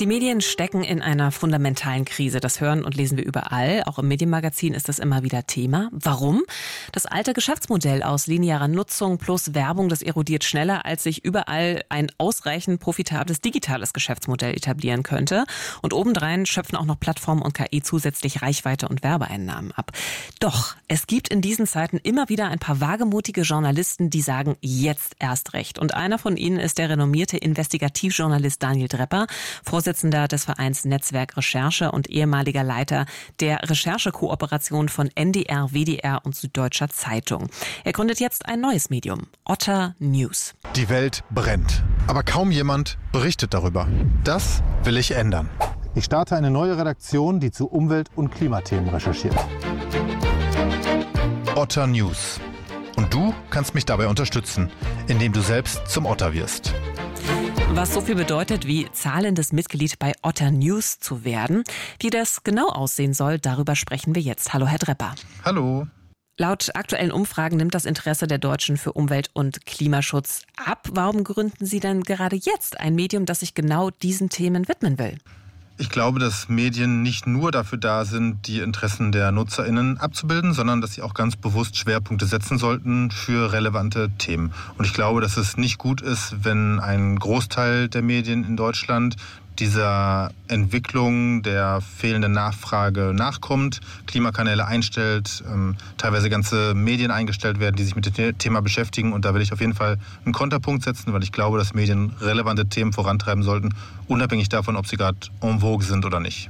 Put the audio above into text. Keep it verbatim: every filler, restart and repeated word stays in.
Die Medien stecken in einer fundamentalen Krise. Das hören und lesen wir überall. Auch im Medienmagazin ist das immer wieder Thema. Warum? Das alte Geschäftsmodell aus linearer Nutzung plus Werbung, das erodiert schneller, als sich überall ein ausreichend profitables digitales Geschäftsmodell etablieren könnte. Und obendrein schöpfen auch noch Plattformen und K I zusätzlich Reichweite und Werbeeinnahmen ab. Doch es gibt in diesen Zeiten immer wieder ein paar wagemutige Journalisten, die sagen, jetzt erst recht. Und einer von ihnen ist der renommierte Investigativjournalist Daniel Drepper, Vorsitzender des Vereins Netzwerk Recherche und ehemaliger Leiter der Recherchekooperation von N D R, W D R und Süddeutscher Zeitung. Er gründet jetzt ein neues Medium, Otter News. Die Welt brennt, aber kaum jemand berichtet darüber. Das will ich ändern. Ich starte eine neue Redaktion, die zu Umwelt- und Klimathemen recherchiert. Otter News. Und du kannst mich dabei unterstützen, indem du selbst zum Otter wirst. Was so viel bedeutet, wie zahlendes Mitglied bei Otter News zu werden. Wie das genau aussehen soll, darüber sprechen wir jetzt. Hallo, Herr Drepper. Hallo. Laut aktuellen Umfragen nimmt das Interesse der Deutschen für Umwelt- und Klimaschutz ab. Warum gründen Sie denn gerade jetzt ein Medium, das sich genau diesen Themen widmen will? Ich glaube, dass Medien nicht nur dafür da sind, die Interessen der NutzerInnen abzubilden, sondern dass sie auch ganz bewusst Schwerpunkte setzen sollten für relevante Themen. Und ich glaube, dass es nicht gut ist, wenn ein Großteil der Medien in Deutschland dieser Entwicklung der fehlenden Nachfrage nachkommt, Klimakanäle einstellt, ähm, teilweise ganze Medien eingestellt werden, die sich mit dem Thema beschäftigen. Und da will ich auf jeden Fall einen Konterpunkt setzen, weil ich glaube, dass Medien relevante Themen vorantreiben sollten, unabhängig davon, ob sie gerade en vogue sind oder nicht.